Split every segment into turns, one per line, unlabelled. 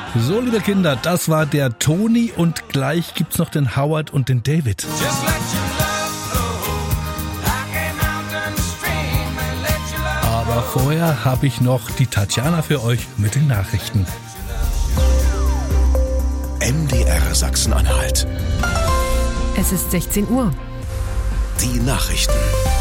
So, liebe Kinder, das war der Toni und gleich gibt's noch den Howard und den David. Aber vorher habe ich noch die Tatjana für euch mit den Nachrichten.
MDR Sachsen-Anhalt.
Es ist 16 Uhr.
Die Nachrichten.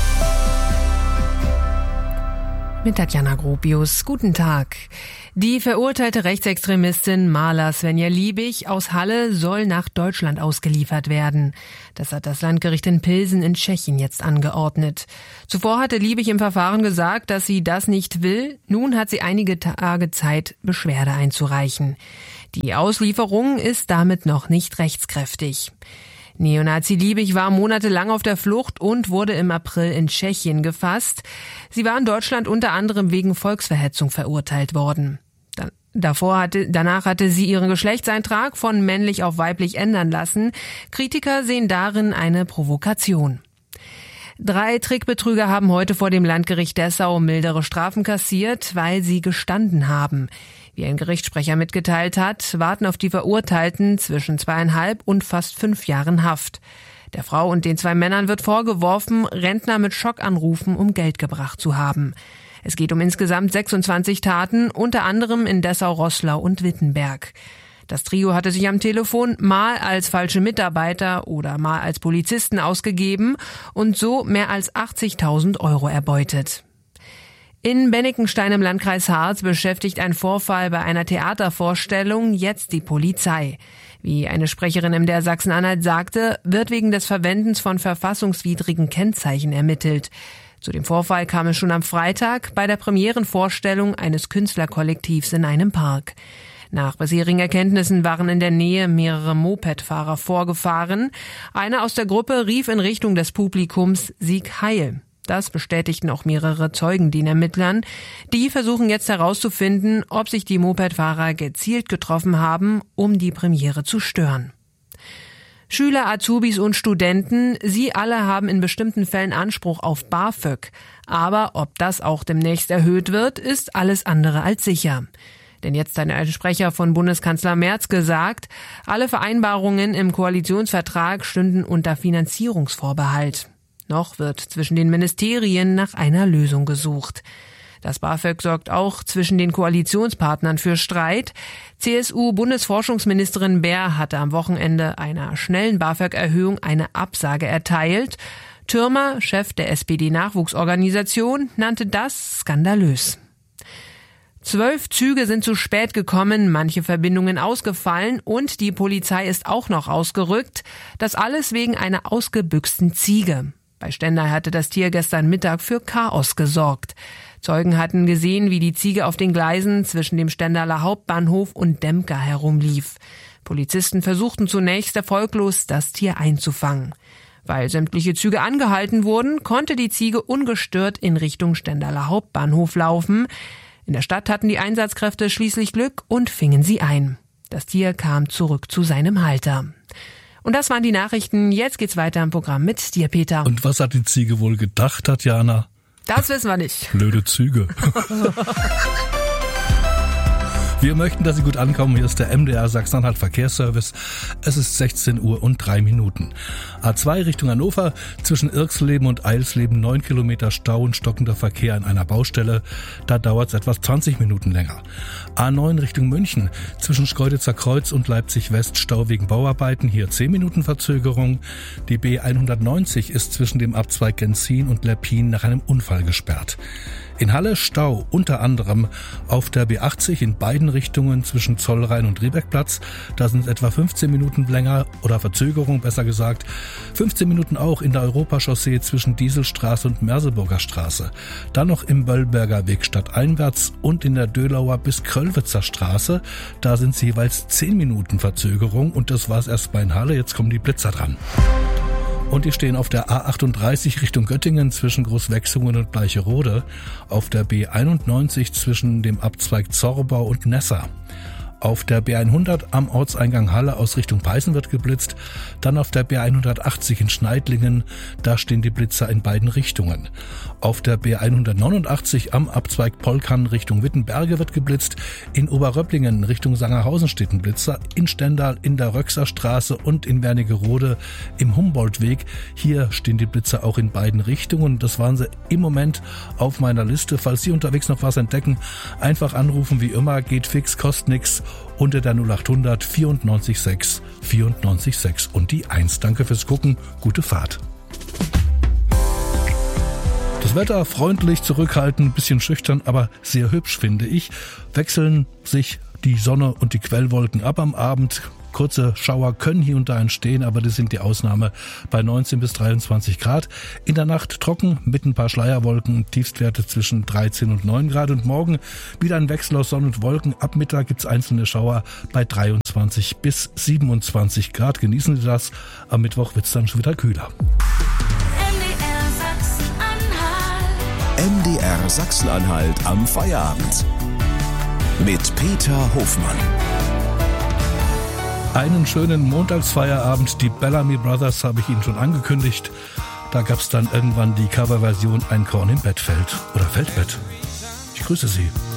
Mit Tatjana Gropius. Guten Tag. Die verurteilte Rechtsextremistin Maler Svenja Liebig aus Halle soll nach Deutschland ausgeliefert werden. Das hat das Landgericht in Pilsen in Tschechien jetzt angeordnet. Zuvor hatte Liebig im Verfahren gesagt, dass sie das nicht will. Nun hat sie einige Tage Zeit, Beschwerde einzureichen. Die Auslieferung ist damit noch nicht rechtskräftig. Neonazi Liebig war monatelang auf der Flucht und wurde im April in Tschechien gefasst. Sie war in Deutschland unter anderem wegen Volksverhetzung verurteilt worden. Danach hatte sie ihren Geschlechtseintrag von männlich auf weiblich ändern lassen. Kritiker sehen darin eine Provokation. 3 Trickbetrüger haben heute vor dem Landgericht Dessau mildere Strafen kassiert, weil sie gestanden haben. Wie ein Gerichtssprecher mitgeteilt hat, warten auf die Verurteilten zwischen 2,5 und fast 5 Jahren Haft. Der Frau und den 2 Männern wird vorgeworfen, Rentner mit Schockanrufen um Geld gebracht zu haben. Es geht um insgesamt 26 Taten, unter anderem in Dessau, Roßlau und Wittenberg. Das Trio hatte sich am Telefon mal als falsche Mitarbeiter oder mal als Polizisten ausgegeben und so mehr als 80.000 Euro erbeutet. In Bennikenstein im Landkreis Harz beschäftigt ein Vorfall bei einer Theatervorstellung jetzt die Polizei. Wie eine Sprecherin MDR Sachsen-Anhalt sagte, wird wegen des Verwendens von verfassungswidrigen Kennzeichen ermittelt. Zu dem Vorfall kam es schon am Freitag bei der Premierenvorstellung eines Künstlerkollektivs in einem Park. Nach bisherigen Erkenntnissen waren in der Nähe mehrere Mopedfahrer vorgefahren. Einer aus der Gruppe rief in Richtung des Publikums „Sieg Heil!". Das bestätigten auch mehrere Zeugen den Ermittlern. Die versuchen jetzt herauszufinden, ob sich die Mopedfahrer gezielt getroffen haben, um die Premiere zu stören. Schüler, Azubis und Studenten, sie alle haben in bestimmten Fällen Anspruch auf BAföG. Aber ob das auch demnächst erhöht wird, ist alles andere als sicher. Denn jetzt hat ein Sprecher von Bundeskanzler Merz gesagt, alle Vereinbarungen im Koalitionsvertrag stünden unter Finanzierungsvorbehalt. Noch wird zwischen den Ministerien nach einer Lösung gesucht. Das BAföG sorgt auch zwischen den Koalitionspartnern für Streit. CSU-Bundesforschungsministerin Baer hatte am Wochenende einer schnellen BAföG-Erhöhung eine Absage erteilt. Thürmer, Chef der SPD-Nachwuchsorganisation, nannte das skandalös. 12 Züge sind zu spät gekommen, manche Verbindungen ausgefallen und die Polizei ist auch noch ausgerückt. Das alles wegen einer ausgebüxten Ziege. Bei Stendal hatte das Tier gestern Mittag für Chaos gesorgt. Zeugen hatten gesehen, wie die Ziege auf den Gleisen zwischen dem Stendaler Hauptbahnhof und Demka herumlief. Polizisten versuchten zunächst erfolglos, das Tier einzufangen. Weil sämtliche Züge angehalten wurden, konnte die Ziege ungestört in Richtung Stendaler Hauptbahnhof laufen. In der Stadt hatten die Einsatzkräfte schließlich Glück und fingen sie ein. Das Tier kam zurück zu seinem Halter. Und das waren die Nachrichten. Jetzt geht's weiter im Programm mit dir, Peter.
Und was hat die Ziege wohl gedacht, Tatjana?
Das wissen wir nicht.
Blöde Züge. Wir möchten, dass Sie gut ankommen. Hier ist der MDR Sachsen-Anhalt Verkehrsservice. Es ist 16 Uhr und 3 Minuten. A2 Richtung Hannover, zwischen Irxleben und Eilsleben 9 Kilometer Stau und stockender Verkehr an einer Baustelle. Da dauert es etwas 20 Minuten länger. A9 Richtung München, zwischen Schkeuditzer Kreuz und Leipzig West Stau wegen Bauarbeiten. Hier 10 Minuten Verzögerung. Die B190 ist zwischen dem Abzweig Genzin und Lerpin nach einem Unfall gesperrt. In Halle Stau, unter anderem auf der B80 in beiden Richtungen zwischen Zollrhein und Riebeckplatz. Da sind etwa 15 Minuten länger oder Verzögerung, besser gesagt. 15 Minuten auch in der Europachaussee zwischen Dieselstraße und Merseburger Straße. Dann noch im Böllberger Weg stadteinwärts und in der Dölauer bis Kröllwitzer Straße. Da sind sie jeweils 10 Minuten Verzögerung und das war's erst bei in Halle. Jetzt kommen die Blitzer dran. Und die stehen auf der A38 Richtung Göttingen zwischen Großwechsungen und Bleicherode, auf der B91 zwischen dem Abzweig Zorbau und Nessa, Auf der B100 am Ortseingang Halle aus Richtung Peißen wird geblitzt. Dann auf der B180 in Schneidlingen, da stehen die Blitzer in beiden Richtungen. Auf der B189 am Abzweig Polkern Richtung Wittenberge wird geblitzt. In Oberröpplingen Richtung Sangerhausen steht ein Blitzer. In Stendal in der Röxerstraße und in Wernigerode im Humboldtweg. Hier stehen die Blitzer auch in beiden Richtungen. Das waren sie im Moment auf meiner Liste. Falls Sie unterwegs noch was entdecken, einfach anrufen wie immer, geht fix, kostet nix. Unter der 0800 94 6 94 6 und die 1. Danke fürs Gucken, gute Fahrt. Das Wetter freundlich, zurückhaltend, ein bisschen schüchtern, aber sehr hübsch, finde ich. Wechseln sich die Sonne und die Quellwolken ab am Abend. Kurze Schauer können hier und da entstehen, aber das sind die Ausnahme bei 19 bis 23 Grad. In der Nacht trocken mit ein paar Schleierwolken, Tiefstwerte zwischen 13 und 9 Grad. Und morgen wieder ein Wechsel aus Sonne und Wolken. Ab Mittag gibt's einzelne Schauer bei 23 bis 27 Grad. Genießen Sie das. Am Mittwoch wird's dann schon wieder kühler.
MDR Sachsen-Anhalt am Feierabend. Mit Peter Hofmann.
Einen schönen Montagsfeierabend. Die Bellamy Brothers habe ich Ihnen schon angekündigt. Da gab es dann irgendwann die Coverversion Ein Korn im Bettfeld oder Feldbett. Ich grüße Sie.